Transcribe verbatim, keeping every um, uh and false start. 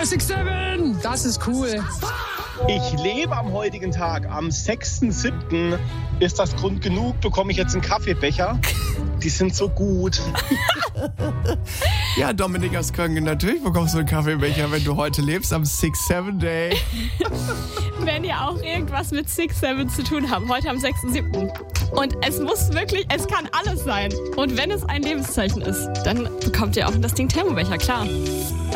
bei Six Seven. Das ist cool. Ich lebe am heutigen Tag. Am sechsten siebten ist das Grund genug, bekomme ich jetzt einen Kaffeebecher. Die sind so gut. Ja, Dominik aus Köln, natürlich bekommst du einen Kaffeebecher, wenn du heute lebst am Six Seven Day. Wenn ihr auch irgendwas mit Six Seven zu tun habt, heute am sechsten siebten Und es muss wirklich, es kann alles sein. Und wenn es ein Lebenszeichen ist, dann bekommt ihr auch das Ding Thermobecher, klar.